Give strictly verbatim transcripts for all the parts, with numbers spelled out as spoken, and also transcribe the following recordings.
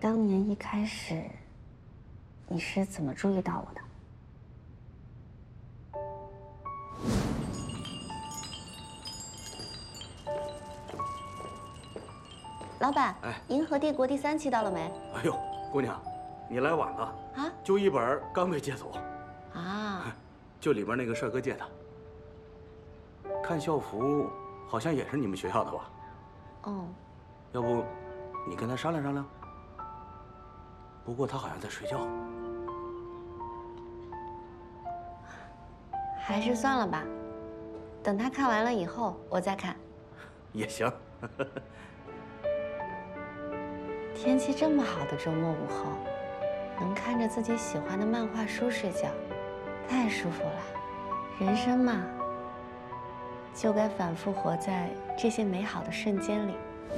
当年一开始，你是怎么注意到我的？老板，哎，《银河帝国》第三期到了没？ 哎呦，姑娘，你来晚了啊！就一本刚被借走。啊？就里边那个帅哥借的。看校服，好像也是你们学校的吧？哦。要不，你跟他商量商量？不过他好像在睡觉。 还是算了吧，等他看完了以后，我再看。 也行。 天气这么好的周末午后，能看着自己喜欢的漫画书睡觉，太舒服了。人生嘛，就该反复活在这些美好的瞬间里。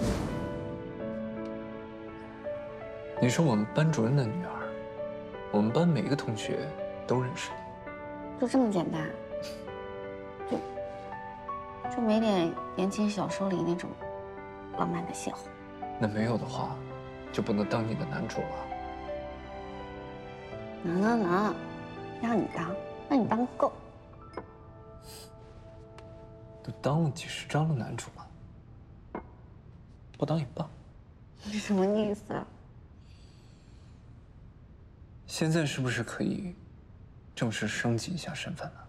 你是我们班主任的女儿，我们班每一个同学都认识你。 就这么简单？就就没点言情小说里那种浪漫的邂逅？ 那没有的话，就不能当你的男主了。 能能能，让你当，让你当够。 都当了几十张的男主了，不当也罢。 你什么意思啊？ 现在是不是可以正式升级一下身份了？